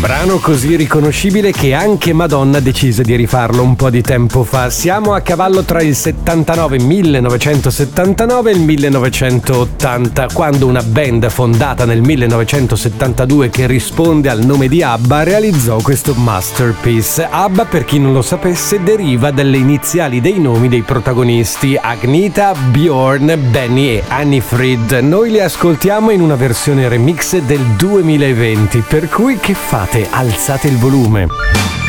Brano così riconoscibile che anche Madonna decise di rifarlo un po' di tempo fa. Siamo a cavallo tra il 1979 e il 1980, quando una band fondata nel 1972 che risponde al nome di ABBA realizzò questo masterpiece. ABBA, per chi non lo sapesse, deriva dalle iniziali dei nomi dei protagonisti: Agnetha, Bjorn, Benny e Annie Fried. Noi li ascoltiamo in una versione remix del 2020, per cui che fate? Alzate il volume.